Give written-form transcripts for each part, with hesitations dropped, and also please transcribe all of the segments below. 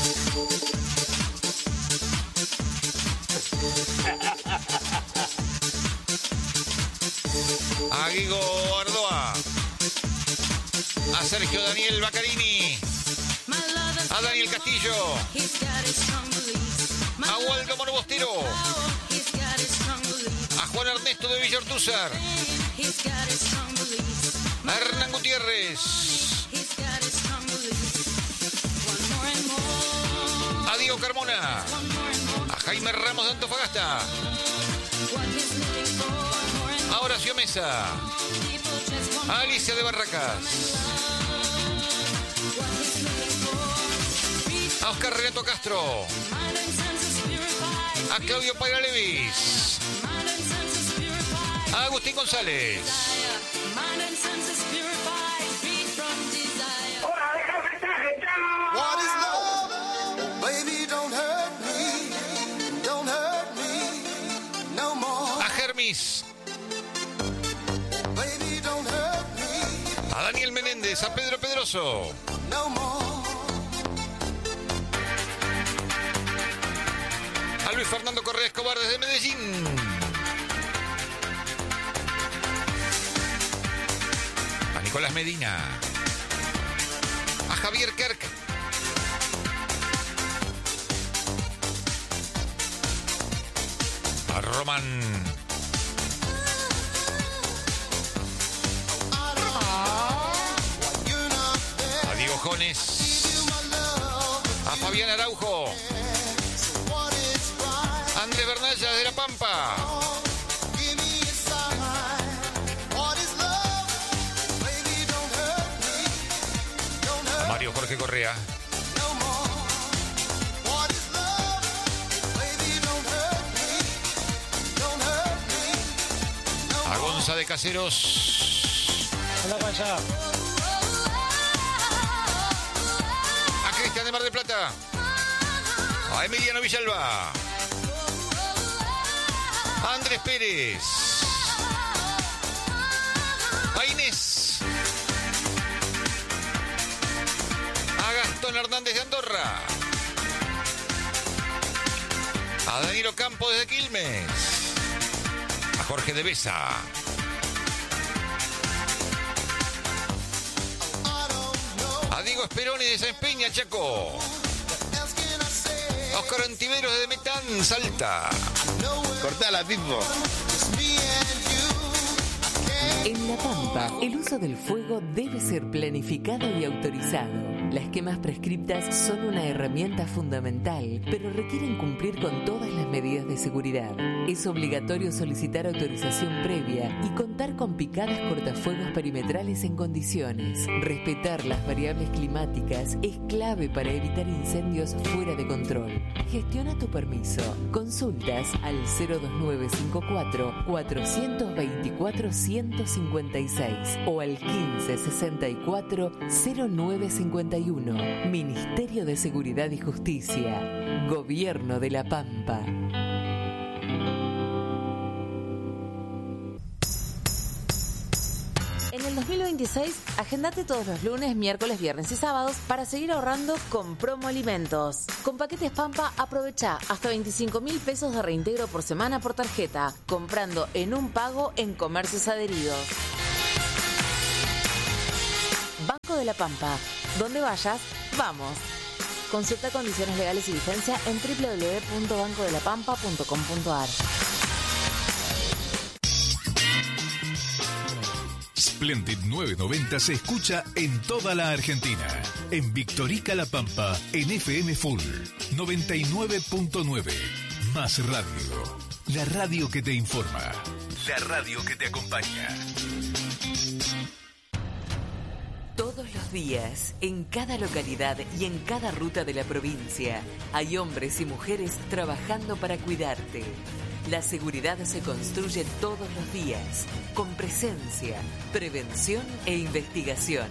A Guigo Ardoa. A Sergio Daniel Baccarini. A Daniel Castillo. A Waldo Monobostero. A Juan Ernesto de Villortúzar. A Hernán Gutiérrez. A Diego Carmona. A Jaime Ramos de Antofagasta. A Horacio Mesa. A Alicia de Barracas. A Oscar Renato Castro. A Claudio Paira Levis. A Agustín González. ¡Hola, deja el mensaje, chao! What is love? Baby, don't hurt me. Don't hurt me no more. A Germis. Baby, don't hurt me A Daniel Menéndez. A Pedro Pedroso. no more. A Luis Fernando Correa Escobar desde Medellín. A Nicolás Medina. A Javier Kerk. A Román. A Diego Jones. A Fabián Araujo. A Andrés Bernalla de La Pampa. A Mario Jorge Correa. A Gonza de Caseros. A Cristian de Mar del Plata. A Emiliano Villalba. A Andrés Pérez. A Inés. A Gastón Hernández de Andorra. A Danilo Campo desde Quilmes. A Jorge de Besa. A Diego Esperoni de San Peña, Chaco. A Oscar Antiveros de Metán, Salta. Cortala, Pipo. En La Pampa, el uso del fuego debe ser planificado y autorizado. Las quemas prescriptas son una herramienta fundamental, pero requieren cumplir con todas las medidas de seguridad. Es obligatorio solicitar autorización previa y contar con picadas cortafuegos perimetrales en condiciones. Respetar las variables climáticas es clave para evitar incendios fuera de control. Gestiona tu permiso. Consultas al 02954 424 156 o al 1564 0951. Ministerio de Seguridad y Justicia. Gobierno de La Pampa. En el 2026, agendate todos los lunes, miércoles, viernes y sábados para seguir ahorrando con Promo Alimentos. Con paquetes Pampa, aprovecha hasta 25.000 pesos de reintegro por semana por tarjeta, comprando en un pago en comercios adheridos. Banco de la Pampa. Donde vayas, vamos. Consulta condiciones legales y vigencia en www.bancodelapampa.com.ar. Splendid 990 se escucha en toda la Argentina. En Victorica La Pampa, en FM Full 99.9. Más radio. La radio que te informa. La radio que te acompaña. Todos los días, en cada localidad y en cada ruta de la provincia, hay hombres y mujeres trabajando para cuidarte. La seguridad se construye todos los días, con presencia, prevención e investigación.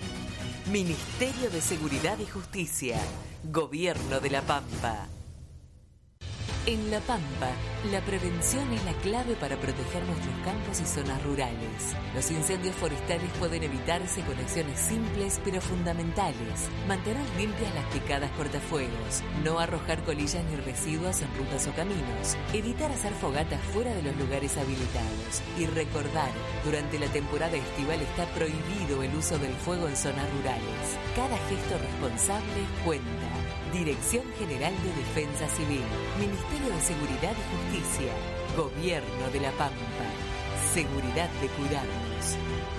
Ministerio de Seguridad y Justicia. Gobierno de La Pampa. En La Pampa, la prevención es la clave para proteger nuestros campos y zonas rurales. Los incendios forestales pueden evitarse con acciones simples pero fundamentales. Mantener limpias las picadas cortafuegos, no arrojar colillas ni residuos en rutas o caminos, evitar hacer fogatas fuera de los lugares habilitados y recordar, durante la temporada estival está prohibido el uso del fuego en zonas rurales. Cada gesto responsable cuenta. Dirección General de Defensa Civil, Ministerio de Seguridad y Justicia, Gobierno de La Pampa. Seguridad de cuidarnos.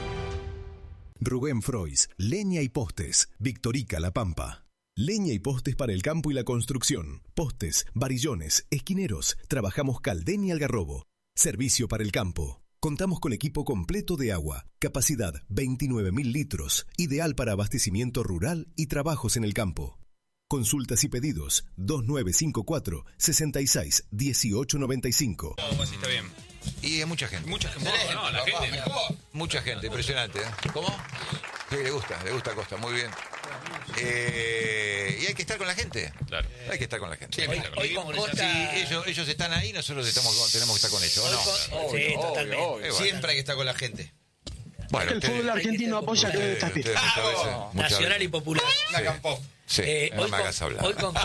Rubén Frois, Leña y Postes, Victorica La Pampa. Leña y postes para el campo y la construcción. Postes, varillones, esquineros. Trabajamos Caldén y Algarrobo. Servicio para el campo. Contamos con equipo completo de agua. Capacidad 29.000 litros. Ideal para abastecimiento rural y trabajos en el campo. Consultas y pedidos 2954 66 1895. No, sí, está bien. Y hay mucha gente. Mucha gente. No, la gente. Mucha gente, impresionante. ¿Cómo? Sí, le gusta Costa, muy bien. Y hay que estar con la gente. Claro. Hay que estar con la gente. Hoy con Costa... Si ellos están ahí, nosotros tenemos que estar con ellos. ¿O no? Sí, totalmente. Bueno. Siempre hay que estar con la gente. Bueno, el fútbol argentino apoya que esta fiesta. Nacional y popular. La campó. Sí, no me hagas hablar. Hoy con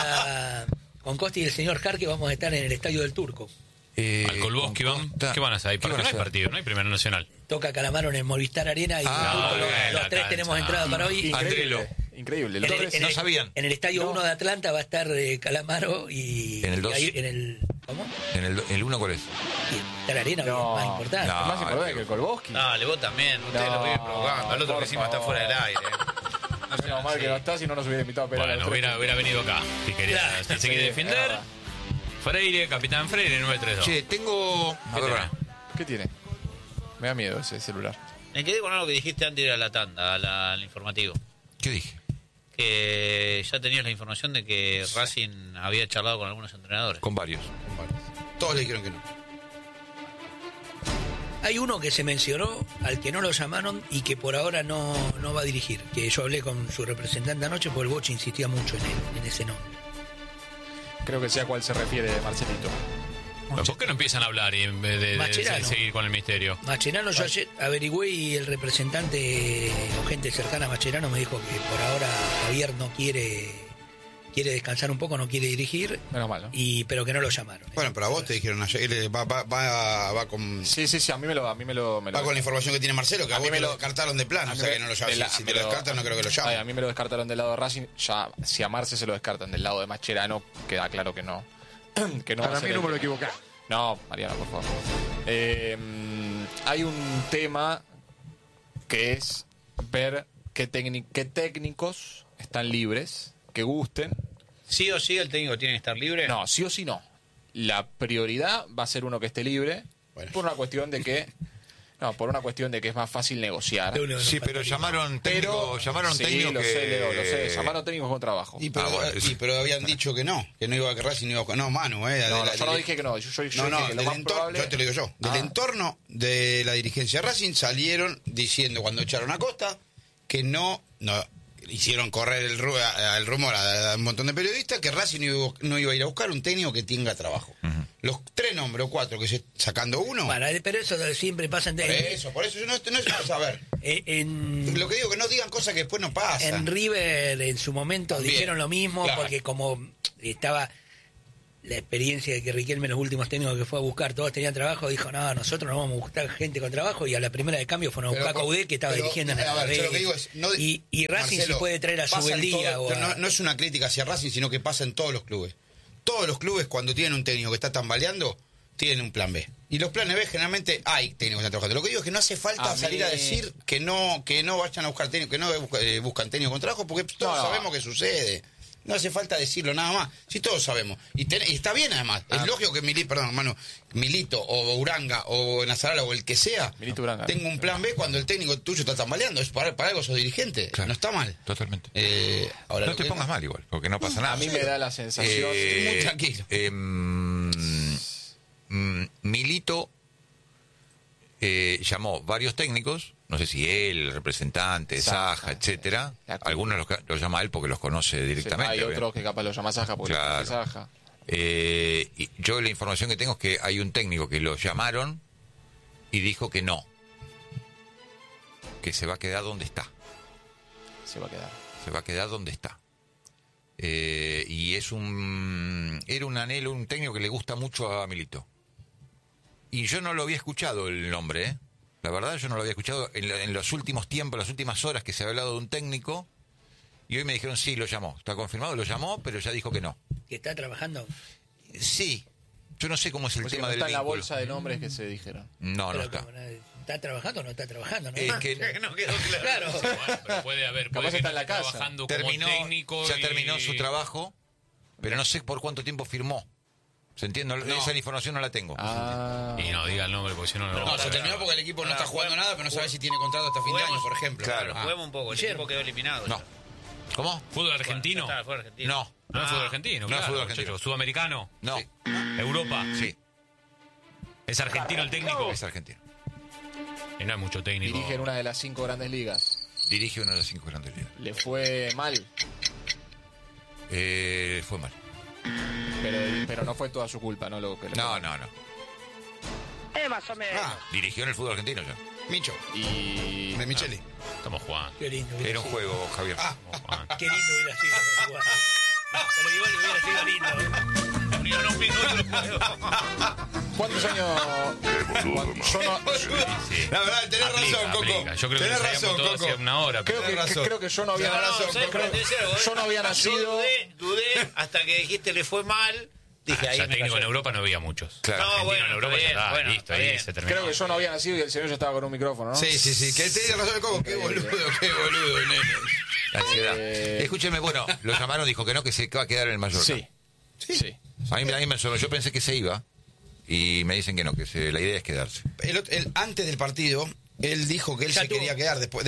Costa y el señor Jarque vamos a estar en el Estadio del Turco. Al Kolboski van. ¿Qué van a hacer? Porque no hay partido, no hay Primera Nacional. Toca Calamaro en el Movistar Arena y los tres tenemos entrada para hoy. Increíble. No sabían. En el Estadio 1 de Atlanta va a estar Calamaro y... ¿En el 2? ¿Cómo? ¿En el 1 cuál es? La Arena es más importante. No, más importante que el Kolboski. Dale, vos también. Ustedes lo viven provocando. Al otro que encima está fuera del aire. Menos mal que no está, si no nos hubiera invitado a pelear. Bueno, hubiera venido acá. Si querías seguir defender. Freire, Capitán Freire, 932. Che, tengo... ¿Qué tiene? Me da miedo ese celular. Me quedé con algo que dijiste antes de ir a la tanda, al informativo. ¿Qué dije? Que ya tenías la información de que Racing había charlado con algunos entrenadores. Con varios. Todos le dijeron que no. Hay uno que se mencionó, al que no lo llamaron y que por ahora no va a dirigir. Que yo hablé con su representante anoche porque el Boche insistía mucho en ese nombre. Creo que sé a cuál se refiere Marcelito. ¿Por qué no empiezan a hablar y en vez de seguir con el misterio? Mascherano, yo ayer averigüé y el representante o gente cercana a Mascherano me dijo que por ahora Javier no quiere descansar un poco, no quiere dirigir. Menos mal, ¿no? Pero que no lo llamaron. Bueno, pero a vos te dijeron ayer, va con... Sí, a mí me lo va con la información que tiene Marcelo, que a vos me lo descartaron de plano, o sea que no lo llaman. Si te lo descartan, no creo que lo llamen. A mí me lo descartaron del lado de Racing, ya si a Marce se lo descartan del lado de Mascherano, queda claro que no. Que no para mí no me lo equivocás. No, Mariano, por favor. Hay un tema que es ver qué técnicos están libres, que gusten. ¿Sí o sí el técnico tiene que estar libre? No, sí o sí no. La prioridad va a ser uno que esté libre, por una cuestión de que es más fácil negociar. Sí, pero llamaron técnicos sí, lo sé, llamaron técnicos con trabajo. Pero habían dicho que no iba a Racing, no iba a... No, Manu, yo no dije que no, yo dije que lo más probable... Yo te lo digo yo. Del entorno de la dirigencia de Racing salieron diciendo cuando echaron a Costa que no hicieron correr el rumor a un montón de periodistas que Racing no iba a ir a buscar un técnico que tenga trabajo. Los 3 nombres o 4 que sacando uno. Bueno, pero eso siempre pasa en... Por eso yo no es saber. Lo que digo, que no digan cosas que después no pasan. En River en su momento dijeron lo mismo, claro. Porque como estaba la experiencia de que Riquelme, los últimos técnicos que fue a buscar, todos tenían trabajo, dijo, no, nosotros no vamos a buscar gente con trabajo, y a la primera de cambio fueron a buscar a Coudet, que estaba dirigiendo en el y Racing Marcelo, se puede traer a Subeldía. No es una crítica hacia Racing, sino que pasa en todos los clubes. Todos los clubes, cuando tienen un técnico que está tambaleando, tienen un plan B. Y los planes B generalmente hay técnicos que están trabajando. Lo que digo es que no hace falta salir a decir que no vayan a buscar técnicos, que no buscan técnicos con trabajo, porque todos sabemos que sucede. No hace falta decirlo nada más. Sí, todos sabemos. Y está bien, además. Es lógico que Milito o Uranga o Nazarala o el que sea tenga un plan B cuando el técnico tuyo está tambaleando. Es para algo sos dirigente. Claro. No está mal. Totalmente. Ahora no te pongas mal igual, porque no pasa nada. A mí me da la sensación... estoy muy tranquilo. Milito llamó varios técnicos, no sé si él, el representante, Saja, etcétera. Algunos los llama a él porque los conoce directamente. Sí, hay otros que capaz los llama Saja porque claro. Saja. Y yo la información que tengo es que hay un técnico que lo llamaron y dijo que no, que se va a quedar donde está. Se va a quedar donde está. Y era un anhelo, un técnico que le gusta mucho a Milito. Y yo no lo había escuchado el nombre, ¿eh? La verdad, yo no lo había escuchado en los últimos tiempos, las últimas horas que se ha hablado de un técnico. Y hoy me dijeron, sí, lo llamó. Está confirmado, lo llamó, pero ya dijo que no. ¿Que está trabajando? Sí. Yo no sé cómo es el tema del está en la vínculo. bolsa de nombres que se dijeron. No, Pero no está. ¿Está trabajando o no está trabajando? ¿No? Es que no quedó claro. Claro. Bueno, pero puede haber. Capaz Puede está que en la esté casa. trabajando Terminó, como técnico. ya terminó su trabajo, pero no sé por cuánto tiempo firmó. ¿Se entiende? Esa información no la tengo. Y no diga el nombre porque si no No, se terminó porque el equipo no está jugando nada, pero no sabe si tiene contrato hasta fin de año, por ejemplo. Claro. Juguemos un poco, el equipo quedó eliminado. No. ¿Cómo? ¿Fútbol argentino? Ya está, fue argentino. No. No es fútbol argentino, No claro, es fútbol argentino. muchachos. ¿Sudamericano? No. Sí. ¿Europa? Sí. ¿Es argentino el técnico? Es argentino. Y no hay mucho técnico. Dirige en una de las 5 grandes ligas. Dirige una de las 5 grandes ligas. Le fue mal, Fue mal. pero no fue toda su culpa, ¿no? Lo que le No, fue. no, no. Más o menos. Dirigió en el fútbol argentino ya. Micho, Y de Micheli. Estamos jugando. Qué lindo. Era un juego, Javier. Qué lindo hubiera sido jugar. Pero igual hubiera sido lindo. Unieron un minuto. ¿cuántos años? Yo no, La verdad, tenés razón, Coco. Yo creo que Tenés nos razón, habíamos todos Coco. hace una hora. creo que yo no había yo no había nacido. Dudé hasta que dijiste le fue mal. Dije, ahí ya me técnico cayó. en Europa no había muchos. Claro. No, Argentino bueno, en Europa está ya está, bien, listo, está ahí bien. se terminó. Creo que yo no había nacido y el señor ya estaba con un micrófono, ¿no? Sí. Que tenés razón, Coco. Qué boludo, nene. La ansiedad. Escúcheme, bueno, lo llamaron, dijo que no, que se va a quedar en el Mallorca. Sí. A mí me sonó, yo pensé que se iba y me dicen que no, la idea es quedarse. Antes del partido, él dijo que él se quería quedar. Después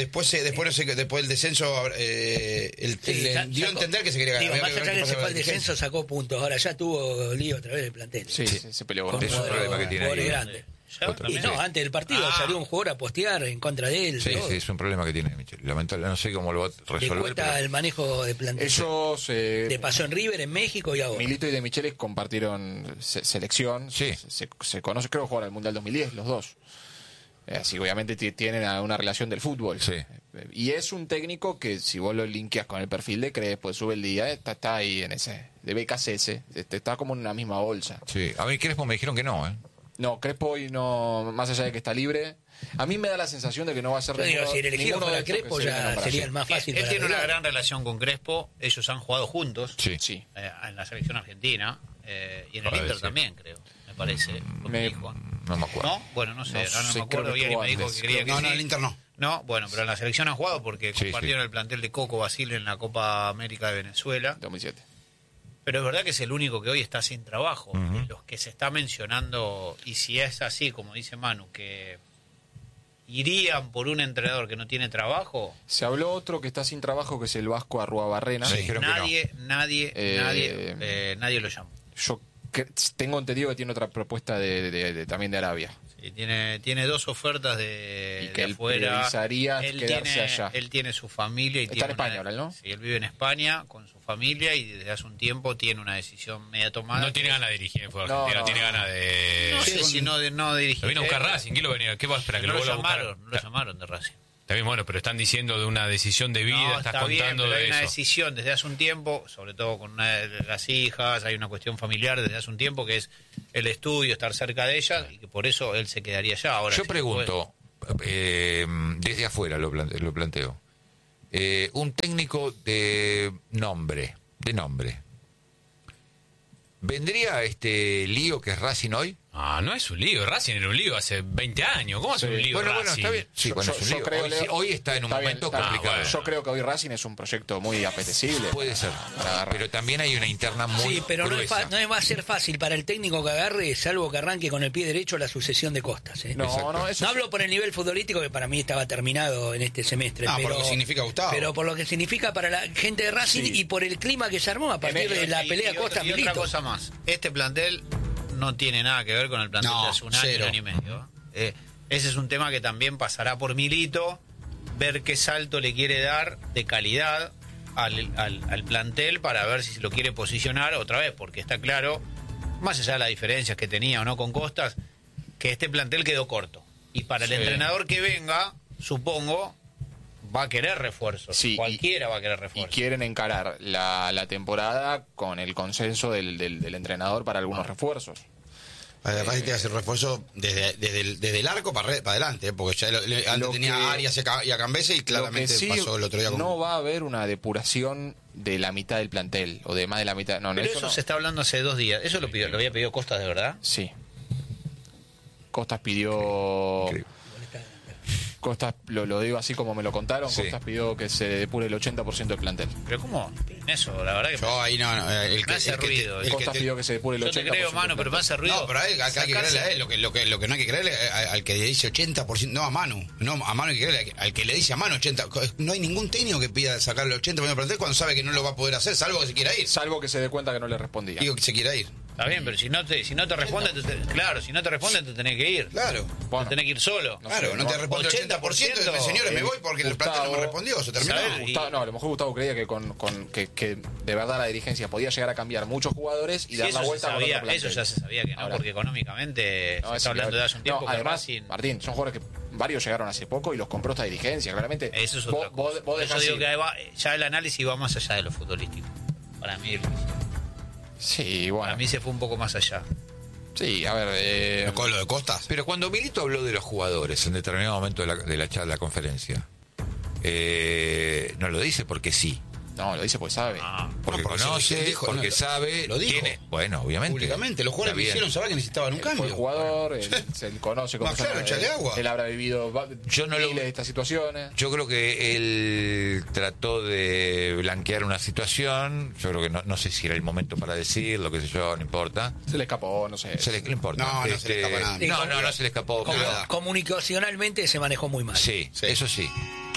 del descenso, él dio a entender que se quería quedar. Digo, más Había allá ver que qué se pasaba fue al con la dirigencia. descenso, sacó puntos. Ahora ya tuvo lío otra vez el plantel. Sí, se peleó con Es un problema que tiene ahí. grande. Otra Y vez. no, antes del partido salió un jugador a postear en contra de él. Sí, todo. sí, es un problema que tiene Michel. Lamentable, no sé cómo lo va a Le resolver. cuesta pero- el manejo de plantel. Ellos, Le pasó en River, en México y ahora. Milito y De Michelis compartieron selección. Sí. Se conoce, creo que jugaron al Mundial 2010, los dos. Así que obviamente tienen una relación del fútbol. Sí. Y es un técnico que si vos lo linkeas con el perfil de Crespo, sube el día, está ahí en ese, de BKCS, está como en una misma bolsa. Sí, a mí Crespo me dijeron que no, ¿eh? No, Crespo hoy no, más allá de que está libre, a mí me da la sensación de que no va a ser Yo digo, si el elegido ninguno de fuera estos que Crespo se vienen a ya nombrar. sería el más fácil. Él para tiene una arreglar. gran relación con Crespo. Ellos han jugado juntos Sí. en la selección argentina. Y en el Parece. Inter también, creo. Me parece. Me- Dijo. No me acuerdo. ¿No? Bueno, no sé. No ahora no sé, me acuerdo creo que bien y jugó me dijo antes. que quería que No, sí. no, el Inter no. No, bueno, pero en la selección han jugado porque Sí, compartieron sí. el plantel de Coco Basile en la Copa América de Venezuela. 2007. Pero es verdad que es el único que hoy está sin trabajo. Ujú. Los que se está mencionando, y si es así, como dice Manu, que irían por un entrenador que no tiene trabajo, Se habló otro que está sin trabajo, que es el Vasco Arruabarrena. Sí. dijeron que nadie lo llama. Yo tengo entendido que tiene otra propuesta también de Arabia. Sí, tiene dos ofertas de Y que él afuera. priorizaría quedarse allá. Él tiene su familia y Está tiene en España ahora, ¿no? Sí, él vive en España con su familia y desde hace un tiempo tiene una decisión media tomada. No tiene ganas de dirigir el fútbol No, argentino, no. tiene ganas de... No sé si no dirigir. Lo vino a buscar Racing, ¿quién lo venía? ¿Qué va a esperar? ¿Que No lo lo vuelva a buscar? llamaron, no lo llamaron de Racing. Está bien, bueno, pero están diciendo de una decisión de vida, No, estás está bien, contando pero hay de una eso. decisión desde hace un tiempo, sobre todo con una de las hijas, hay una cuestión familiar desde hace un tiempo que es el estudio, estar cerca de ellas y que por eso él se quedaría allá. Ahora, Yo si pregunto, desde afuera lo planteo. Un técnico de nombre, ¿vendría este lío que es Racing hoy? Ah, no es un lío, Racing era un lío hace 20 años. ¿Cómo hace un lío Bueno, Racing? está bien. Sí, bueno, es un lío. Hoy está en un momento complicado. Yo creo que hoy Racing es un proyecto muy apetecible. Puede ser. Pero también hay una interna muy Sí, pero no gruesa. va a ser fácil para el técnico que agarre, salvo que arranque con el pie derecho la sucesión de Costas. ¿eh? No, No hablo por el nivel futbolístico, que para mí estaba terminado en este semestre. Ah, pero, por lo que significa Gustavo. Pero por lo que significa para la gente de Racing Sí. y por el clima que se armó a partir de la pelea y Costas-Milito. otra cosa más, este plantel no tiene nada que ver con el plantel No, de hace un cero. año y medio. Ese es un tema que también pasará por Milito, ver qué salto le quiere dar de calidad al plantel para ver si se lo quiere posicionar otra vez, porque está claro, más allá de las diferencias que tenía o no con Costas, que este plantel quedó corto. Y para el entrenador que venga, supongo, va a querer refuerzos. Sí, cualquiera va a querer refuerzos. Y quieren encarar la temporada con el consenso del entrenador para algunos refuerzos. Además, tiene que hacer refuerzo desde el arco para adelante, porque ya antes tenía a Arias y a Cambese y claramente pasó el otro día con... No va a haber una depuración de la mitad del plantel, o de más de la mitad. No, pero eso se está hablando hace 2 días. ¿Eso lo había pedido Costas de verdad? Sí. Costas pidió... Costas, lo digo así como me lo contaron, sí. Costas pidió que se depure el 80% del plantel. ¿Pero cómo? Eso, la verdad que... Yo ahí no, me hace ruido. Costas pidió que se depure el 80%. Yo te creo, mano, pero me hace ruido. No, pero hay que creerle a él. Lo que no hay que creerle al que le dice 80%, no a Manu. No, a Manu hay que creerle al que le dice a Manu 80%. No hay ningún técnico que pida sacarle el 80% del plantel cuando sabe que no lo va a poder hacer, salvo que se quiera ir. Salvo que se dé cuenta que no le respondía. Digo que se quiera ir. Está bien, pero si no te responde, claro, si no te responde te tenés que ir. Claro. Bueno, tenés que ir solo. Claro, no te responde el 80%, señores, me voy porque el plantel no me respondió, se terminó. No, a lo mejor Gustavo creía que de verdad la dirigencia podía llegar a cambiar muchos jugadores y dar la vuelta a otro plantel. Eso ya se sabía que no, porque económicamente se está hablando de hace un tiempo. Además, Martín, son jugadores que varios llegaron hace poco y los compró esta dirigencia, claramente. Eso es otra cosa. Por eso digo que ya el análisis va más allá de lo futbolístico. Para mí, sí, bueno. A mí se fue un poco más allá. Sí, a ver... ¿Con lo de Costas? Pero cuando Milito habló de los jugadores en determinado momento de la charla, de la conferencia, no lo dice porque sí. No, lo dice porque sabe. Porque conoce, porque sabe. Lo dijo. Tiene, bueno, obviamente. Públicamente. Los jugadores que hicieron saber que necesitaban un cambio. Fue jugador, él conoce cómo claro, echale agua. Él habrá vivido miles de estas situaciones. Yo creo que él trató de blanquear una situación. Yo creo que no sé si era el momento para decirlo, qué sé yo, no importa. Se le escapó, no sé. No importa. No se le escapó nada. No se le escapó. Comunicacionalmente se manejó muy mal. Sí, eso sí.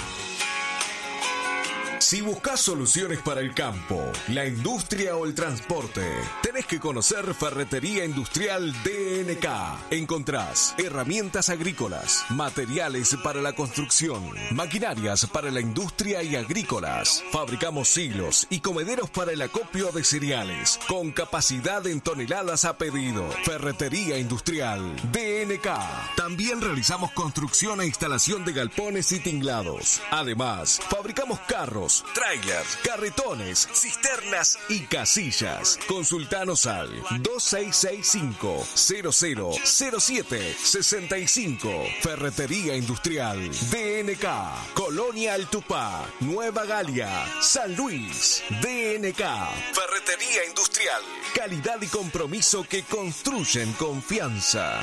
Si buscas soluciones para el campo, la industria o el transporte, tenés que conocer Ferretería Industrial DNK. Encontrás herramientas agrícolas, materiales para la construcción, maquinarias para la industria y agrícolas. Fabricamos silos y comederos para el acopio de cereales, con capacidad en toneladas a pedido. Ferretería Industrial DNK. También realizamos construcción e instalación de galpones y tinglados. Además, fabricamos carros, trailers, carretones, cisternas y casillas. Consultanos al 2665-000765. Ferretería Industrial DNK. Colonia El Tupá, Nueva Galia, San Luis. DNK. Ferretería Industrial. Calidad y compromiso que construyen confianza.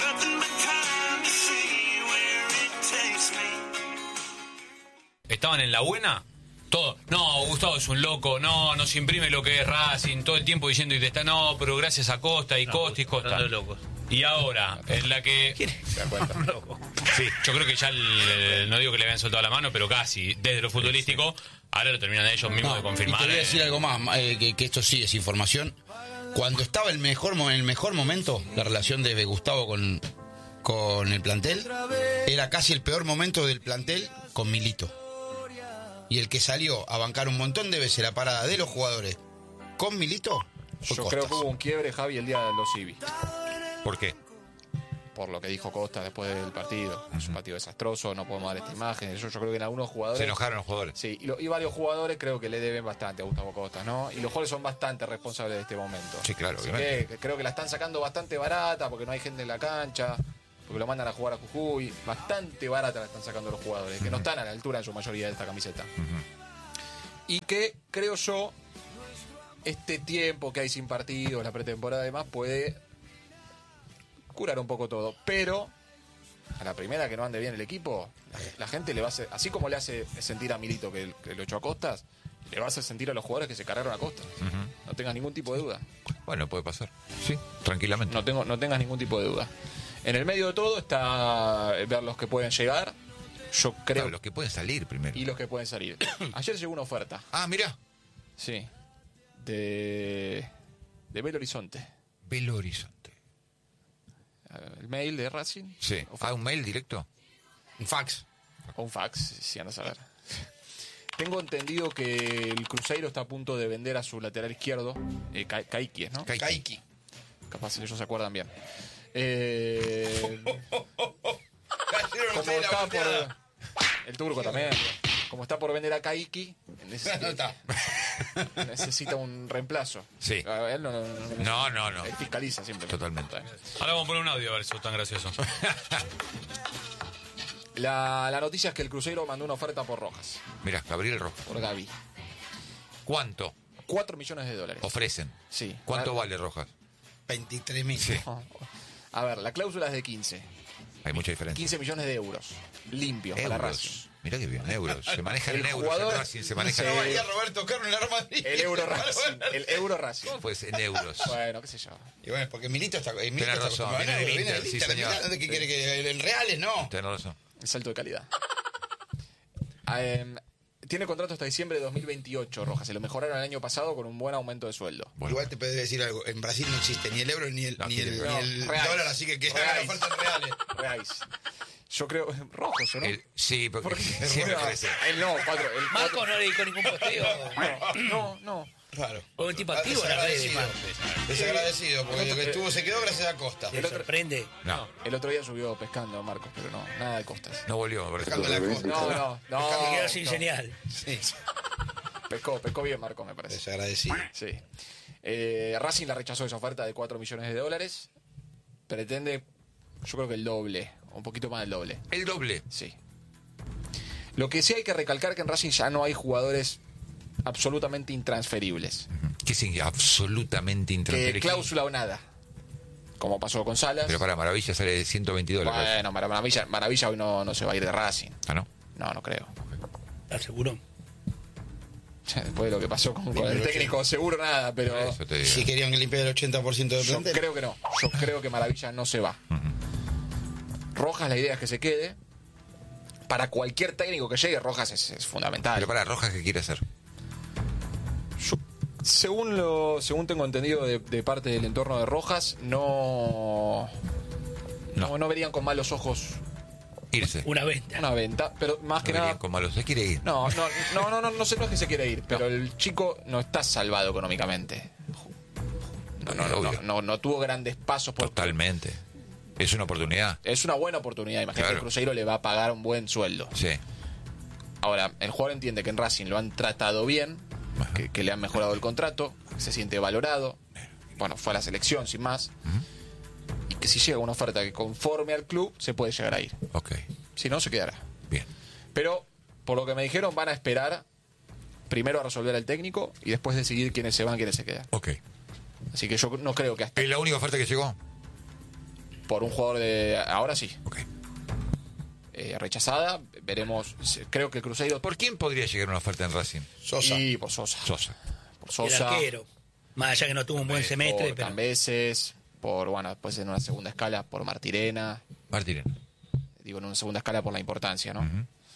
¿Estaban en la buena? Todo. No, Gustavo es un loco, no se imprime lo que es Racing, todo el tiempo diciendo y te está, no, pero gracias a Costa y Costa y Costa. Locos. Y ahora, en la que... ¿Se da cuenta? Sí, yo creo que ya, no digo que le habían soltado la mano, pero casi, desde lo futbolístico, ahora lo terminan ellos mismos de confirmar. Y te voy a decir algo más, que esto sí es información. Cuando estaba en el mejor momento, la relación de Gustavo con el plantel, era casi el peor momento del plantel con Milito. Y el que salió a bancar un montón de veces la parada de los jugadores con Milito fue Yo Costas. creo que hubo un quiebre, Javi, el día de los IBI. ¿Por qué? Por lo que dijo Costa después del partido. Es un partido desastroso, no podemos dar esta imagen. Yo creo que en algunos jugadores... Se enojaron los jugadores. Sí, y varios jugadores creo que le deben bastante a Gustavo Costa, ¿no? Y los jugadores son bastante responsables de este momento. Sí, claro, Así obviamente. que creo que la están sacando bastante barata porque no hay gente en la cancha, porque lo mandan a jugar a Jujuy. Bastante barata la están sacando los jugadores, que no están a la altura en su mayoría de esta camiseta. Y que, creo yo, este tiempo que hay sin partidos, la pretemporada y demás, puede curar un poco todo. Pero a la primera que no ande bien el equipo, la gente le va a hacer, así como le hace sentir a Milito que lo echó a Costas, le va a hacer sentir a los jugadores que se cargaron a Costas. No tengas ningún tipo de duda. Bueno, puede pasar. Sí, tranquilamente. No tengas ningún tipo de duda. En el medio de todo está ver los que pueden llegar. Yo creo. Claro, los que pueden salir primero. Y los que pueden salir. Ayer llegó una oferta. Ah, mirá. Sí. De Belo Horizonte. Belo Horizonte. El mail de Racing. Sí. ¿Un mail directo? Un fax. O un fax, si andas a ver. Tengo entendido que el Cruzeiro está a punto de vender a su lateral izquierdo, Kaique, ¿no? Kaique. Capaz ellos se acuerdan bien. Como está por... El turco también. Como está por vender a Kaique, necesita un reemplazo. Sí. Él no. No. Él fiscaliza siempre. Totalmente. Ahora vamos a poner un audio a ver si es tan gracioso. La noticia es que el Cruzeiro mandó una oferta por Rojas. Mirá, Gabriel Rojas. Por Gaby. ¿Cuánto? $4 millones. Ofrecen. Sí. ¿Cuánto vale Rojas? 23.000. Sí. A ver, la cláusula es de 15. Hay mucha diferencia. 15 millones de euros. Limpios para Racing. Mirá que bien, euros. Se maneja el en euros. jugador, En Racing se maneja No valía Roberto Carlos en la Madrid. El Euro Racing. Pues en euros. Bueno, qué sé yo. Y bueno, porque Milito está. Tenés razón, viene del Inter, sí, señor. ¿Qué quiere que en reales no? Tenés razón. El salto de calidad. Tiene contrato hasta diciembre de 2028, Rojas. Se lo mejoraron el año pasado con un buen aumento de sueldo. Bueno. Igual te puedo decir algo. En Brasil no existe ni el euro ni el dólar, así que hagan la oferta en reales. Reais. Yo creo... Rojos, ¿o no? Sí, porque siempre crece. Él no, Cuatro. Marcos no le dedicó ningún posteo. No. Raro. O un tipo activo en las redes, Marcos. Desagradecido, porque lo que estuvo se quedó gracias a Costa. ¿Te sorprende? No. El otro día subió pescando Marcos, pero no, nada de Costas. No volvió, me parece. Pescando la Costa. No. Se quedó sin señal. Sí. Pescó bien Marcos, me parece. Desagradecido. Sí. Racing la rechazó esa oferta de $4 millones. Pretende, yo creo que el doble, un poquito más del doble. ¿El doble? Sí. Lo que sí hay que recalcar que en Racing ya no hay jugadores absolutamente intransferibles. ¿Qué significa absolutamente intransferible? Que cláusula o nada. Como pasó con Salas. Pero para Maravilla sale de $120. Bueno, Maravilla hoy no se va a ir de Racing. ¿Ah, no? No creo. ¿Estás seguro? Después de lo que pasó con el técnico, seguro nada, pero... Si querían limpiar el 80% de Yo plantel. creo que no. Yo creo que Maravilla no se va. Rojas, la idea es que se quede. Para cualquier técnico que llegue, Rojas es fundamental. Pero para Rojas, ¿qué quiere hacer? Según tengo entendido de parte del entorno de Rojas, no verían con malos ojos irse. Una venta, pero más que nada con malos, se quiere ir. No sé, no es que se quiere ir, pero el chico no está salvado económicamente. No tuvo grandes pasos por... Totalmente. Es una oportunidad. Es una buena oportunidad. Imagínate que el Cruzeiro le va a pagar un buen sueldo. Sí. Ahora, el jugador entiende que en Racing lo han tratado bien, que le han mejorado el contrato, que se siente valorado. Bueno, fue a la selección sin más. Y que si llega una oferta que conforme al club, se puede llegar a ir. Ok. Si no, se quedará. Bien. Pero, por lo que me dijeron, van a esperar primero a resolver el técnico y después decidir quiénes se van, quiénes se quedan. Ok. Así que yo no creo que hasta... ¿Es la única oferta que llegó? Por un jugador de... Ahora sí. Ok. Rechazada, veremos. Creo que el Cruzeiro... ¿Por quién podría llegar una oferta en Racing? Sosa. Y por Sosa. Por Sosa. El arquero. Más allá que no tuvo un buen semestre. Por Cambeses, después en una segunda escala por Martirena. Digo, en una segunda escala por la importancia, ¿no?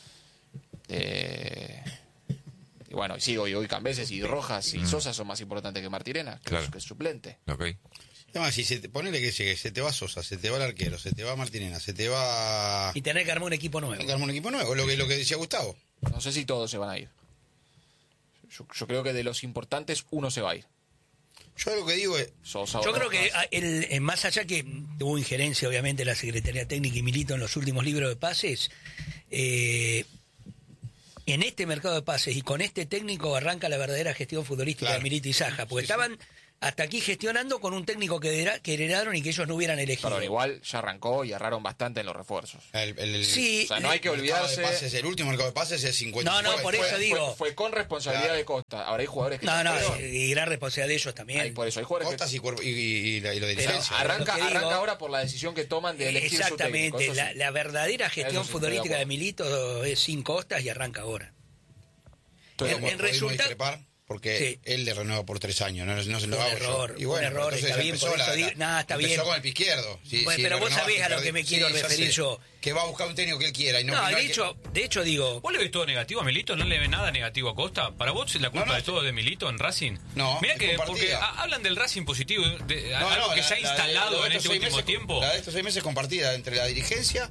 Y bueno, sí, hoy Cambeses y Rojas y Sosa son más importantes que Martirena, que es suplente. Ok. Además, si ponele que llegue, se te va Sosa, se te va el arquero, se te va Martinena, se te va... Y tener que armar un equipo nuevo. Lo que decía Gustavo. No sé si todos se van a ir. Yo creo que de los importantes, uno se va a ir. Yo lo que digo es... Sosa, yo creo que más allá que hubo injerencia, obviamente, de la Secretaría Técnica y Milito en los últimos libros de pases, en este mercado de pases y con este técnico arranca la verdadera gestión futbolística de Milito y Saja, porque estaban hasta aquí gestionando con un técnico que heredaron y que ellos no hubieran elegido. Pero igual ya arrancó y erraron bastante en los refuerzos. Sí, o sea, no hay que olvidarse. El último mercado de pases es 50. No, por eso digo. Fue con responsabilidad de Costa. Ahora hay jugadores que. Y gran responsabilidad de ellos también. Por eso hay jugadores Costas y lo de licencia. Arranca ahora por la decisión que toman de elegir su técnico. Exactamente. La verdadera gestión futbolística de Milito es sin Costas y arranca ahora. En resultado. Porque él le renueva por 3 años, no se lo hago yo. Y bueno, error, está bien, por eso digo, está bien. Empezó con el pie izquierdo. Pero vos sabés a lo que me quiero referir yo. Que va a buscar un técnico que él quiera. De hecho digo... ¿Vos le ves todo negativo a Milito? ¿No le ves nada negativo a Costa? ¿Para vos la culpa de todo de Milito en Racing? No, mirá que porque hablan del Racing positivo, algo que se ha instalado en este último tiempo. La de estos 6 meses compartida entre la dirigencia,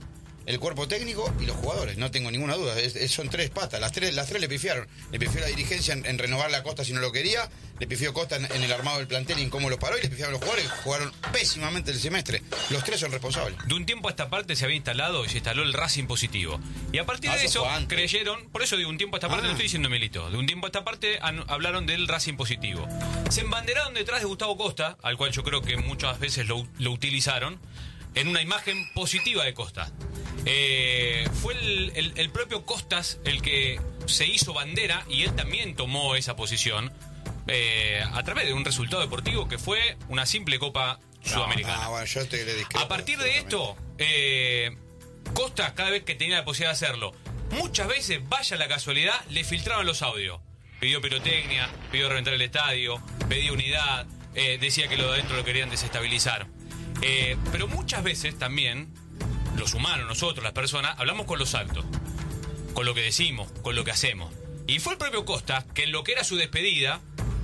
el cuerpo técnico y los jugadores, no tengo ninguna duda. Son tres patas, las tres le pifiaron. Le pifió la dirigencia en renovarle a Costa si no lo quería, le pifió Costa en el armado del plantel y en cómo lo paró, y le pifiaron los jugadores que jugaron pésimamente el semestre. Los tres son responsables. De un tiempo a esta parte se había instalado y se instaló el Racing positivo. Y a partir de eso creyeron, por eso de un tiempo a esta parte, no estoy diciendo Milito, de un tiempo a esta parte hablaron del Racing positivo. Se embanderaron detrás de Gustavo Costa, al cual yo creo que muchas veces lo utilizaron, en una imagen positiva de Costa. Fue el propio Costas el que se hizo bandera y él también tomó esa posición a través de un resultado deportivo que fue una simple Copa Sudamericana. Bueno, yo le discrepo. A partir de esto, Costas, cada vez que tenía la posibilidad de hacerlo, muchas veces, vaya la casualidad, le filtraban los audios. Pidió pirotecnia, pidió reventar el estadio, pedía unidad, decía que lo de adentro lo querían desestabilizar. Pero muchas veces también, los humanos, nosotros, las personas, hablamos con los actos, con lo que decimos, con lo que hacemos. Y fue el propio Costa que en lo que era su despedida,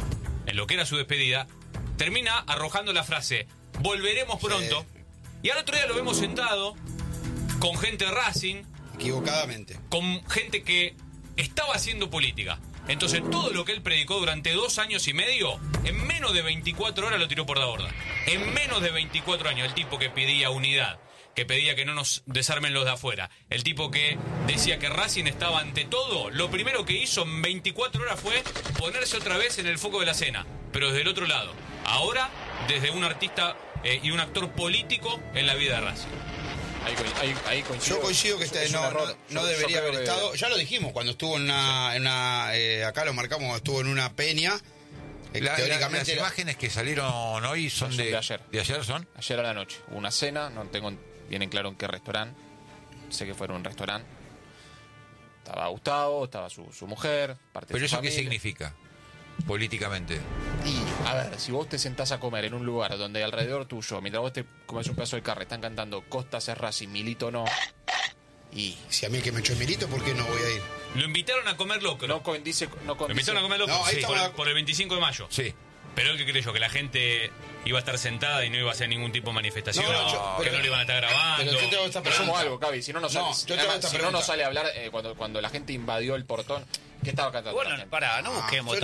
termina arrojando la frase, volveremos pronto. Sí. Y al otro día lo vemos sentado con gente de Racing. Equivocadamente. Con gente que estaba haciendo política. Entonces todo lo que él predicó durante 2 años y medio, en menos de 24 horas lo tiró por la borda. En menos de 24 años, el tipo que pedía unidad, que pedía que no nos desarmen los de afuera, el tipo que decía que Racing estaba ante todo, lo primero que hizo en 24 horas fue ponerse otra vez en el foco de la escena, pero desde el otro lado. Ahora, desde un artista y un actor político en la vida de Racing. Ahí coincido. Yo coincido que no debería haber estado. Ya lo dijimos cuando estuvo en una acá lo marcamos, estuvo en una peña. Teóricamente las imágenes que salieron hoy son de ayer. ¿De ayer son? Ayer a la noche. Una cena, no tengo bien en claro en qué restaurante. Sé que fue en un restaurante. Estaba Gustavo, estaba su mujer, parte ¿Pero de su eso familia. qué significa? Políticamente. Y, a ver, si vos te sentás a comer en un lugar donde alrededor tuyo, mientras vos te comes un pedazo de carne, están cantando Costas es Racing, Milito no. Y si a mí que me echó Milito, ¿por qué no voy a ir? Lo invitaron a comer locro. Lo invitaron a comer locro, no, sí, por el 25 de mayo. Sí. Pero él que creyó que la gente iba a estar sentada y no iba a hacer ningún tipo de manifestación, que no le iban a estar grabando. Pero yo te hago esta pregunta. Algo, Cavi, si no nos sale a hablar cuando la gente invadió el portón. ¿Qué estaba cantando? Bueno, no busquemos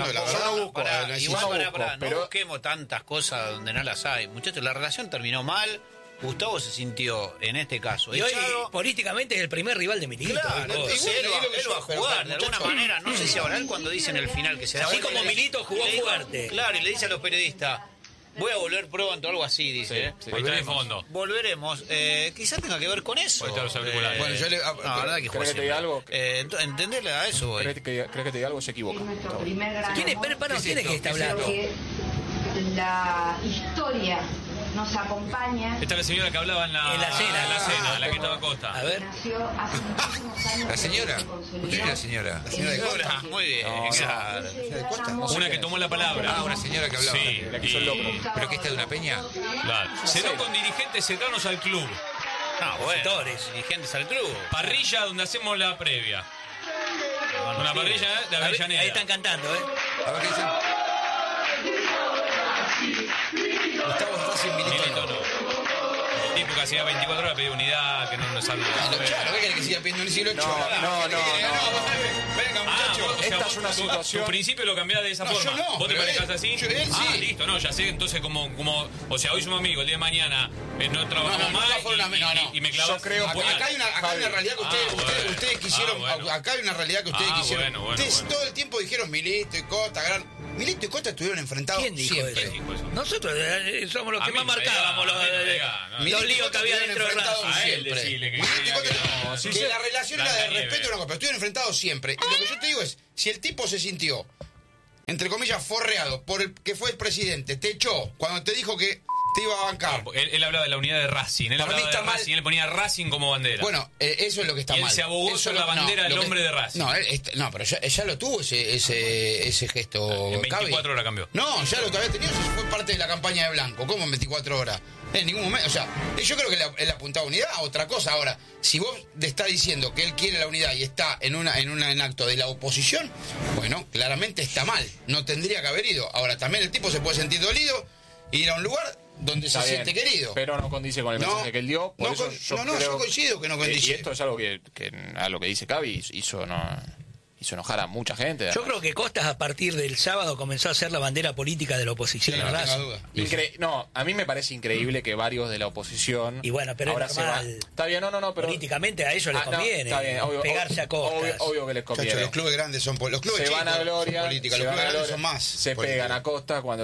no busquemos tantas cosas donde no las hay. Muchachos, la relación terminó mal. Gustavo se sintió, en este caso, y hoy políticamente es el primer rival de Milito. Claro, entonces él va a jugar de alguna manera. No sé si ahora él cuando dice en el final que se da así como Milito jugó fuerte. Claro, y le dice a los periodistas, voy a volver pronto, algo así, dice. Sí, volveremos. Volveremos. Quizás tenga que ver con eso. Bueno, yo le... No, la verdad que ¿Crees que te diga algo? Entenderle a eso, güey. ¿Crees que te diga algo? Se equivoca. ¿Quién es que está hablando? La historia nos acompaña. Esta es la señora que hablaba en la cena, la que estaba Costa. A ver. La señora. ¿Quién es la señora? La señora de Costa. Muy bien. Una que tomó la palabra. Una señora que hablaba. Sí. ¿Pero que está de una peña? Claro. Cenó con dirigentes cercanos al club. Dirigentes al club. Parrilla donde hacemos la previa. Una parrilla de Avellaneda. Ahí están cantando, A ver qué dicen. Gustavo Racing, Milito no. El tipo que hacía 24 horas pedía unidad, que no nos salga. Claro, ¿qué quiere que siga pidiendo un siglo 8? No. Venga, muchachos. Esta es una situación. Tu principio lo cambiás de esa forma. Yo no, ¿Vos te manejás así? Sí. Listo, ya sé. Entonces, como. O sea, hoy somos amigos, el día de mañana no trabajamos más. Y me clavas. Yo creo que acá hay una realidad que ustedes quisieron. Acá hay una realidad que ustedes quisieron. Ustedes todo el tiempo dijeron Milito y Costa, Milito y Costa estuvieron enfrentados siempre. Nosotros somos los que más marcábamos los líos que había dentro de siempre. Que la relación era de respeto, pero estuvieron enfrentados siempre. Y lo que yo te digo es, si el tipo se sintió, entre comillas, forreado por el que fue el presidente, te echó cuando te dijo que te iba a bancar. Él hablaba de la unidad de Racing. Él hablaba de Racing, él ponía Racing como bandera. Bueno, eso es lo que está mal. Él se abogó sobre la bandera del hombre de Racing. No, pero ya lo tuvo ese gesto. En 24 horas cambió. No, ya lo que había tenido fue parte de la campaña de Blanco. ¿Cómo en 24 horas? En ningún momento. O sea, yo creo que él apuntaba a unidad a otra cosa. Ahora, si vos te estás diciendo que él quiere la unidad y está en acto de la oposición, bueno, claramente está mal. No tendría que haber ido. Ahora, también el tipo se puede sentir dolido, ir a un lugar donde se Está bien, siente querido. Pero no condice con el mensaje que él dio. Por eso yo coincido que no condice. Y esto es algo que a lo que dice Cavi hizo enojar a mucha gente. Yo creo que Costas a partir del sábado comenzó a ser la bandera política de la oposición en Racing. No, a mí me parece increíble que varios de la oposición. Y bueno, pero ahora es normal. Está bien, no, pero políticamente a ellos les conviene. Está bien, pegarse a Costas. Obvio que les conviene. Chacho, los clubes grandes son los clubes se chicos, van a gloria, son política, los clubes grandes son más. Se política. pegan a Costas cuando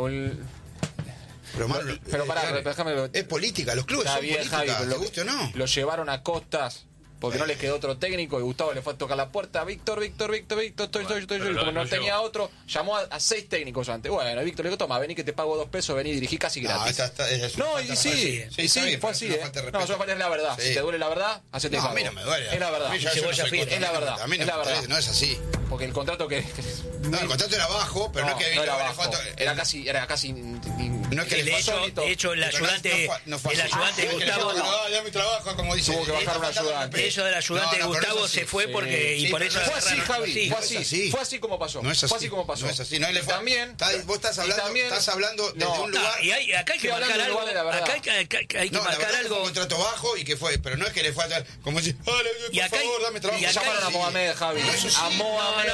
pero pará, déjame. Es política, los clubes son política, Javi, ¿te guste o no? Lo llevaron a Costas porque no les quedó otro técnico y Gustavo le fue a tocar la puerta. Víctor, estoy. Como no tenía otro, llamó a 6 técnicos antes. Bueno, Víctor le dijo, toma, vení que te pago $2, vení, dirigí casi gratis. No, y sí, fue así, No, eso es la verdad. Si te duele la verdad, hacete a mí no me duele. Es la verdad. Es la verdad. A mí no es así. Porque el contrato que... No, el contrato era bajo, pero no es que... No era bajo. Era casi... No es que de hecho, el ayudante de Gustavo... No, ya mi trabajo, como dice... Tuvo que bajar un ayudante. De hecho, del ayudante de Gustavo se fue porque... Y por eso... Fue así, Javi. Fue así como pasó. No es así. Fue así como pasó. No es así. No, también... Vos estás hablando desde un lugar... Y acá hay que marcar algo. Acá hay que marcar algo... Un contrato bajo y que fue... Pero no es que le falta... Como decir... Por favor, dame trabajo. Llamaron a Mohamed, Javi. A Mohamed.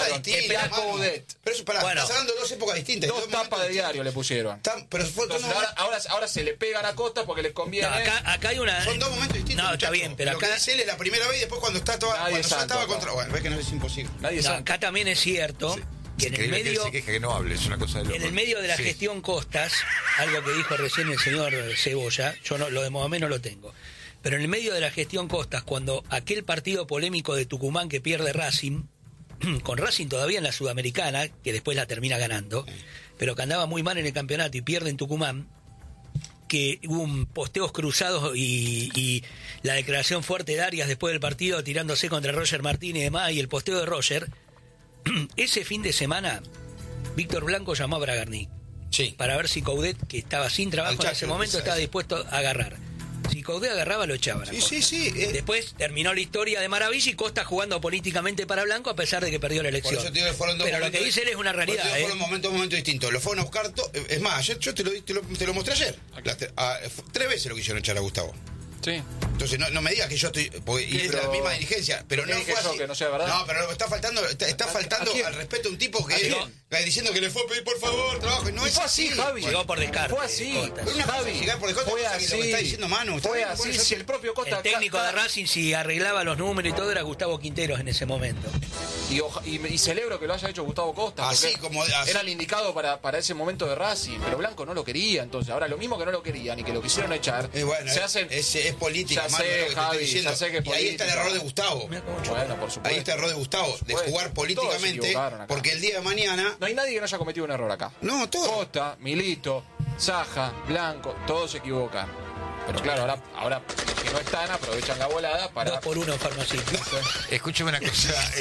Pero eso, estás hablando de 2 épocas distintas. 2 tapas de diario le pusieron. Ahora se le pegan a Costa porque les conviene. Acá hay una... Son 2 momentos distintos. No, está bien, pero acá... Lo que dice él es la primera vez y después cuando está cuando ya estaba contra... Bueno, ves que no es imposible. Acá también es cierto... que en el medio se queja que no hable, es una cosa de loco. En el medio de la gestión Costas, algo que dijo recién el señor Cebolla, yo no, lo de Mohamed no lo tengo, pero en el medio de la gestión Costas, cuando aquel partido polémico de Tucumán que pierde Racing, con Racing todavía en la Sudamericana, que después la termina ganando, pero que andaba muy mal en el campeonato y pierde en Tucumán, que hubo un posteos cruzados y la declaración fuerte de Arias después del partido tirándose contra Roger Martínez y demás, y el posteo de Roger. Ese fin de semana, Víctor Blanco llamó a Bragarni para ver si Coudet, que estaba sin trabajo en ese momento, estaba dispuesto a agarrar. Si Coudet agarraba, lo echaban. Sí. Después terminó la historia de maravilla y Costa jugando políticamente para Blanco a pesar de que perdió la elección. Pero lo que dice él es una realidad. Fueron momentos distintos. Lo fueron a buscar. Es más, yo te lo mostré ayer. 3 veces lo quisieron echar a Gustavo. Sí. Entonces no me digas que yo estoy y es la misma dirigencia, pero no fue así. Que no sea verdad. No, pero está faltando al respeto a un tipo que diciendo que le fue a pedir por favor trabajo y no es así, Javi. Llegó por descarte. Fue así. Javi, llegar por descarte fue así. Lo que está diciendo Manu. Fue así. Si el propio Costa, el técnico de Racing, si arreglaba los números y todo, era Gustavo Quinteros en ese momento. Y celebro que lo haya hecho Gustavo Costa. Así como era el indicado para ese momento de Racing, pero Blanco no lo quería. Entonces ahora lo mismo que no lo querían y que lo quisieron echar, se hacen. Es política. Ya sé, Javi, ya sé que y ahí está el error de Gustavo. Bueno, por supuesto. Ahí está el error de Gustavo, de jugar políticamente, porque el día de mañana... No hay nadie que no haya cometido un error acá. No, todos. Costa, Milito, Saja, Blanco, todos se equivocan. Pero claro, ahora que no están, aprovechan la volada para... 2 por 1 en farmacia. Escúchame una cosa.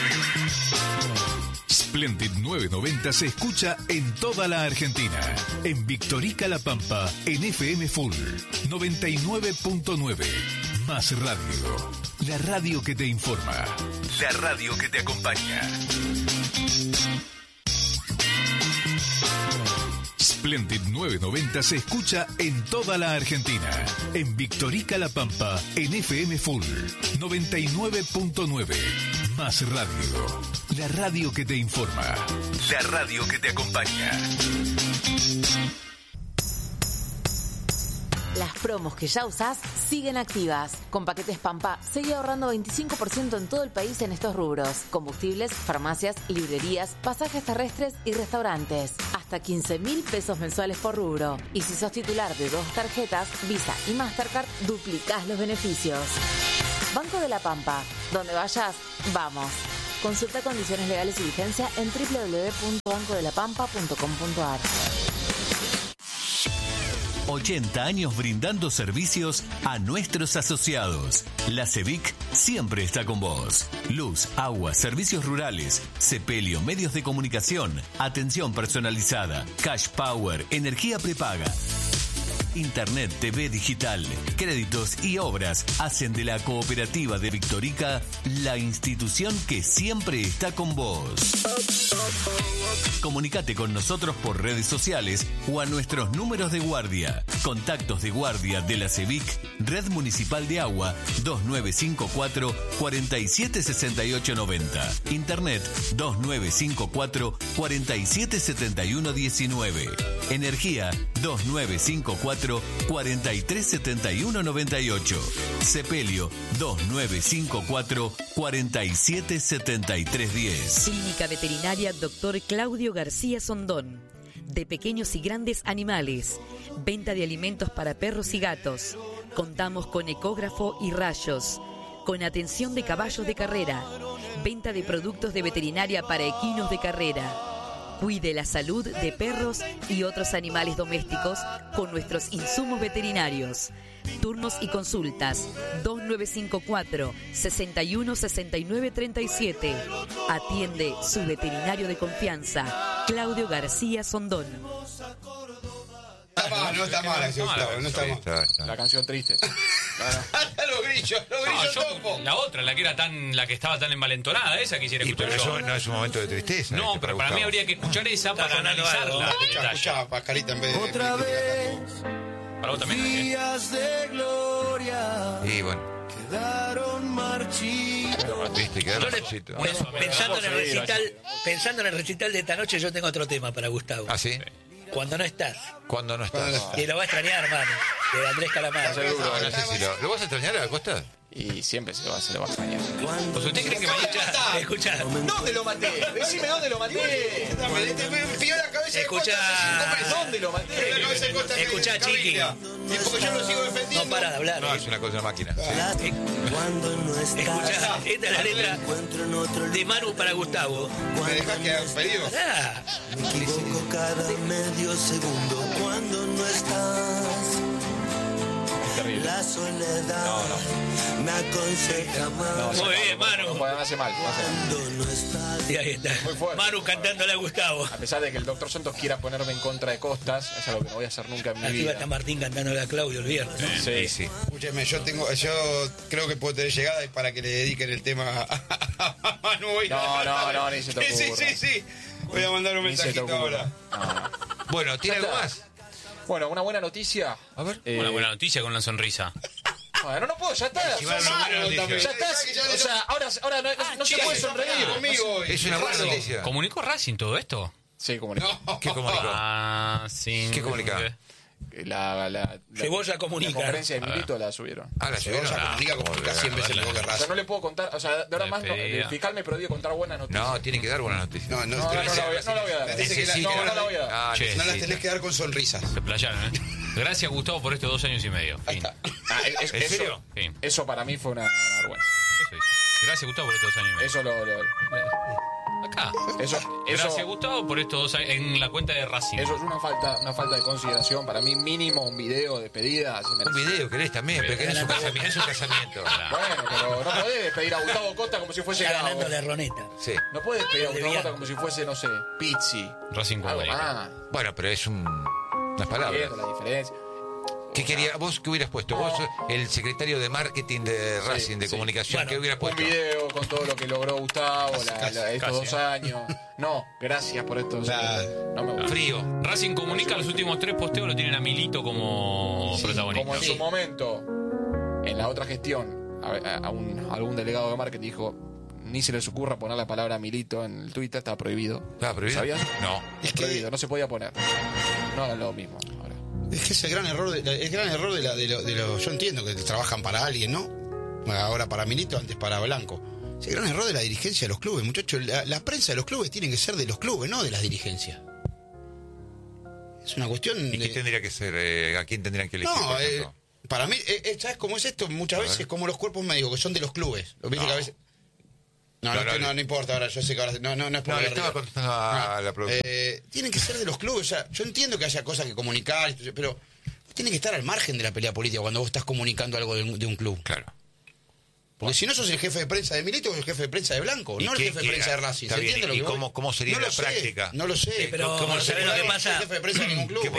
Splendid 990 se escucha en toda la Argentina. En Victorica La Pampa, en FM Full 99.9. Más radio. La radio que te informa. La radio que te acompaña. Splendid 990 se escucha en toda la Argentina. En Victorica La Pampa, en FM Full 99.9. Más radio. La radio que te informa. La radio que te acompaña. Las promos que ya usás siguen activas. Con Paquetes Pampa, seguí ahorrando 25% en todo el país en estos rubros. Combustibles, farmacias, librerías, pasajes terrestres y restaurantes. Hasta 15.000 pesos mensuales por rubro. Y si sos titular de 2 tarjetas, Visa y Mastercard, duplicás los beneficios. Banco de la Pampa. Donde vayas, vamos. Consulta condiciones legales y vigencia en www.bancodelapampa.com.ar. 80 años brindando servicios a nuestros asociados. La CEVIC siempre está con vos. Luz, agua, servicios rurales, sepelio, medios de comunicación, atención personalizada, cash power, energía prepaga. Internet, TV digital, créditos y obras hacen de la cooperativa de Victorica la institución que siempre está con vos. Comunicate con nosotros por redes sociales o a nuestros números de guardia. Contactos de guardia de la CEVIC, Red Municipal de Agua, 2954 476890. Internet 2954 477119. Energía 2954 437198. Sepelio 2954 477310. Clínica Veterinaria Dr. Claudio García Sondón. De pequeños y grandes animales. Venta de alimentos para perros y gatos. Contamos con ecógrafo y rayos. Con atención de caballos de carrera. Venta de productos de veterinaria para equinos de carrera. Cuide la salud de perros y otros animales domésticos con nuestros insumos veterinarios. Turnos y consultas 2954 61 69 37. Atiende su veterinario de confianza, Claudio García Sondón. No está mal, Gustavo, no está mal. La canción triste. Hasta los grillos topo. La otra, la que estaba tan envalentonada, esa quisiera escuchar pero yo. eso no es un momento de tristeza. No, pero para mí habría que escuchar esa para analizarla. Escuchá, Pascarita, en vez de... Otra vez, para vos también. días de gloria. Y bueno. Quedaron marchitos. Pensando en el recital de esta noche, yo tengo otro tema para Gustavo. ¿Ah, sí? Cuando no estás. Cuando no estás. Que lo va a extrañar, hermano. De Andrés Calamar. Seguro, no sé si ¿lo vas a extrañar a Costa? Y siempre se lo va a extrañar. Pues usted cree que mañana... Escucha. ¿Dónde lo maté? Decime dónde lo maté. Me pilló la cabeza de Costa hace 5 meses. ¿Dónde lo maté? La cabeza de Costa. Escuchá, Chiqui. Y porque yo lo sigo defendiendo. No para de hablar. No, es una cosa de máquina. Cuando no estás. Escuchá, esta es la letra de Manu para Gustavo. ¿Me dejás que haga un pedido? Me equivoco cada medio segundo. Cuando no estás. La soledad me aconseja más. Muy bien, Manu. No hace mal. Y ahí está. Manu cantándole a Gustavo. A pesar de que el Dr. Santos quiera ponerme en contra de Costas, es algo que no voy a hacer nunca en mi Arriba vida. está Martín cantándole a Claudio el viernes. Sí. Escúcheme, yo creo que puedo tener llegada y para que le dediquen el tema a Manu. No, ni se te ocurra. Sí. Voy a mandar un mensajito ahora. Bueno, ¿tiene algo más? Bueno, una buena noticia. A ver. Una buena noticia con una sonrisa. Bueno, no puedo, ya está. Ya está. O sea, ahora no se puede sonreír. Es una buena noticia. ¿Comunicó Racing todo esto? Sí, comunicó. ¿Qué comunicó? Sí. ¿Qué comunicó? Cebolla comunica. La conferencia de Milito la subieron. La subieron. Comunica siempre se le toca O sea, Racing. no le puedo contar, o sea, de ahora más el fiscal me prohíbe contar buenas noticias. No, tiene que dar buenas noticias. No la voy a dar. No la voy a dar. No las tenés que dar con sonrisas. Se playaron, ¿eh? Gracias, Gustavo, por estos 2 años y medio. Fin. ¿En serio? Eso para mí fue una vergüenza. Gracias, Gustavo, por estos 2 años y medio. Eso Acá. Gracias, Gustavo, por estos 2 años en la cuenta de Racing. Eso es una falta de consideración. Para mí, mínimo un video de pedida. Un video querés también, pero que es un casamiento. Bueno, pero no podés despedir a Gustavo Costa como si fuese Está ganando la roneta. Sí. No podés despedir a Gustavo Costa como si fuese, no sé, Pizzi. Racing Comunica. Bueno, pero es unas palabras. La diferencia. ¿Qué quería? ¿Vos qué hubieras puesto? Vos, el secretario de marketing de Racing, de comunicación, Bueno, ¿qué hubieras puesto? Un video con todo lo que logró Gustavo estos 2 años. No, gracias por estos años. No me gusta. Frío. Racing Comunica, los últimos 3 posteos lo tienen a Milito como protagonista. Como en su momento, en la otra gestión, algún delegado de marketing dijo: ni se les ocurra poner la palabra Milito en el Twitter, estaba prohibido. ¿Estaba prohibido? ¿Sabías? No. Es prohibido, no se podía poner. No hagan lo mismo. Es que es el gran error de lo. Yo entiendo que trabajan para alguien, ¿no? Ahora para Milito, antes para Blanco. Es el gran error de la dirigencia de los clubes, muchachos. La prensa de los clubes tiene que ser de los clubes, no de las dirigencias. Es una cuestión. ¿Y qué tendría que ser? ¿A quién tendrían que elegir? No, para mí, ¿sabes cómo es esto? Muchas veces como los cuerpos médicos, que son de los clubes. ¿Lo viste que a veces? No importa, ahora yo sé que ahora no es por le estaba contestando a la producción. Tienen que ser de los clubes, o sea, yo entiendo que haya cosas que comunicar, pero tiene que estar al margen de la pelea política cuando vos estás comunicando algo de un club. Claro. Porque si no sos el jefe de prensa de Milito, sos el jefe de prensa de Blanco, no el jefe de prensa de Racing. ¿Se entiende lo que voy? ¿Cómo sería la práctica? No lo sé. Pero ¿cómo sabés lo que pasa? El jefe de prensa de ningún club.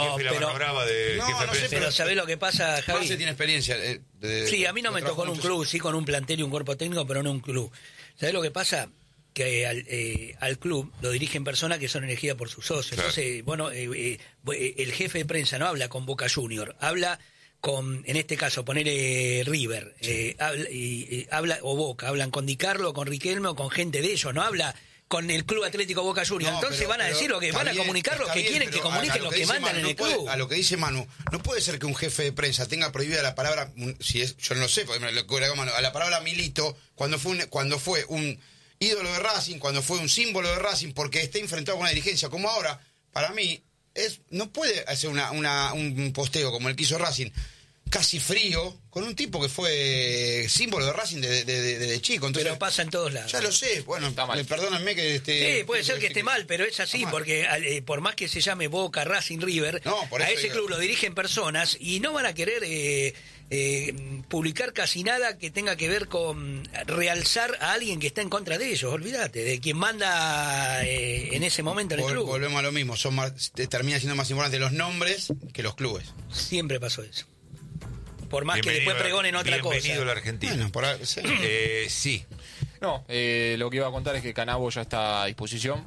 Pero ¿sabés lo que pasa, Javi? Marce tiene experiencia. Sí, a mí no me tocó en un club, sí con un plantel y un cuerpo técnico, pero no un club. ¿Sabés lo que pasa? que al club lo dirigen personas que son elegidas por sus socios. Claro. Entonces, bueno, el jefe de prensa no habla con Boca Junior, habla con, en este caso, poner River, habla, o Boca, hablan con Di Carlo, con Riquelme o con gente de ellos, no habla con el Club Atlético Boca Juniors. No, entonces van a decir lo que van a comunicar, lo que quieren que comuniquen los que mandan en el club. A lo que dice Manu, no puede ser que un jefe de prensa tenga prohibida la palabra, si es, yo no lo sé, porque me lo cobra Manu, a la palabra Milito, cuando fue un ídolo de Racing, cuando fue un símbolo de Racing, porque esté enfrentado con una dirigencia como ahora, para mí, no puede hacer un posteo como el que hizo Racing, casi frío, con un tipo que fue símbolo de Racing desde chico. Entonces, pero pasa en todos lados. Ya lo sé, bueno, perdónenme que... Sí, puede ser que esté mal, pero es así, porque por más que se llame Boca, Racing, River, a ese club lo dirigen personas y no van a querer publicar casi nada que tenga que ver con realzar a alguien que está en contra de ellos. Olvídate, de quien manda en ese momento en el club. Volvemos a lo mismo, termina siendo más importante los nombres que los clubes. Siempre pasó eso. Por más que después pregonen otra cosa. Bienvenido a la Argentina. Bueno, sí. No, lo que iba a contar es que Canavo ya está a disposición.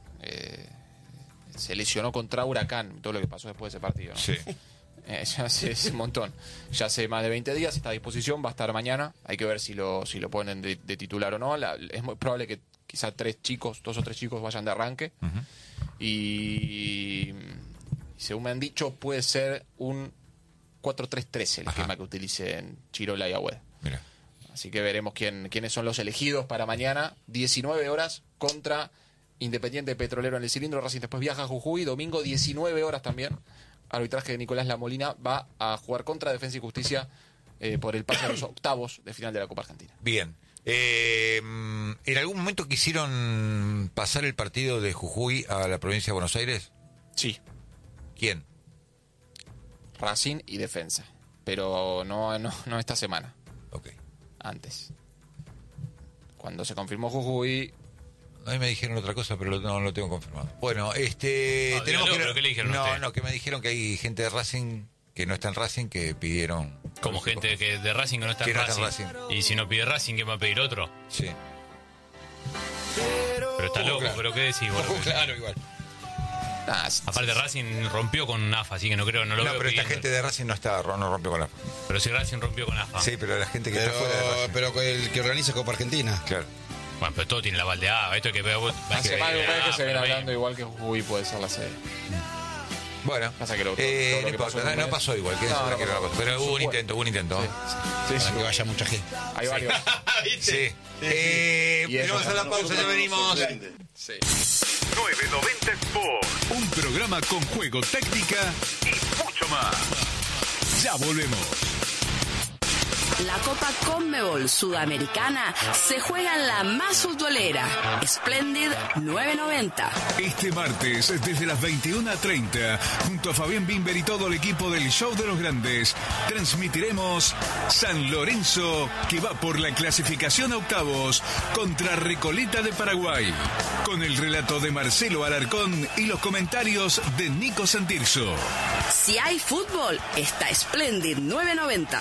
Se lesionó contra Huracán, todo lo que pasó después de ese partido, ¿no? Sí. Ya hace un montón. Ya hace más de 20 días, está a disposición, va a estar mañana. Hay que ver si lo ponen de titular o no. Es muy probable que quizá 2 o 3 chicos vayan de arranque. Y según me han dicho, puede ser un 4-3-3 el esquema que utilicen Chirola y Agüed. Mira. Así que veremos quiénes son los elegidos para mañana, 19 horas contra Independiente Petrolero en el Cilindro. Racing después viaja a Jujuy, domingo 19 horas también. Arbitraje de Nicolás Lamolina, va a jugar contra Defensa y Justicia por el pase a los octavos de final de la Copa Argentina. Bien. ¿En algún momento quisieron pasar el partido de Jujuy a la provincia de Buenos Aires? Sí. ¿Quién? Racing y Defensa, pero no esta semana. Ok. Antes. Cuando se confirmó Jujuy... A mí me dijeron otra cosa, pero no lo tengo confirmado. Bueno, tenemos que... ¿Qué le dijeron a usted? que me dijeron que hay gente de Racing que no está en Racing que pidieron... Como gente que de Racing que no está en Racing. Y si no pide Racing, ¿qué va a pedir otro? Sí. Pero está loco, claro. ¿Pero qué decís? Claro, igual. Aparte Racing rompió con AFA, así que no creo, no lo veo pero esta pidiendo. gente de Racing no rompió con AFA. Pero si Racing rompió con AFA. Sí, pero la gente que está fuera de Racing. Pero el que organiza Copa Argentina. Claro. Bueno, pero todo tiene la baldeada. Esto es que hace más de un mes que se viene hablando igual que Jujuy puede ser la sede. Bueno, pasa que no pasó igual, pero hubo un intento. Sí, que vaya mucha gente. Hay varios. Sí. Vamos a la pausa, ya venimos. 990 Sport. Un programa con juego, técnica y mucho más. Ya volvemos. La Copa Conmebol Sudamericana se juega en la más futbolera, Splendid 990. Este martes, desde las 21:30, junto a Fabián Bimber y todo el equipo del Show de los Grandes, transmitiremos San Lorenzo, que va por la clasificación a octavos contra Recoleta de Paraguay, con el relato de Marcelo Alarcón y los comentarios de Nico Santirso. Si hay fútbol, está Splendid 990.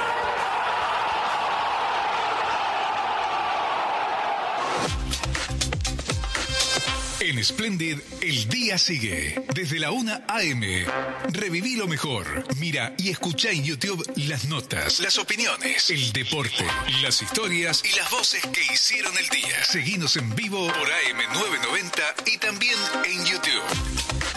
En Splendid, el día sigue. Desde la 1 a.m. Reviví lo mejor. Mira y escucha en YouTube las notas, las opiniones, el deporte, las historias y las voces que hicieron el día. Seguinos en vivo por AM990 y también en YouTube.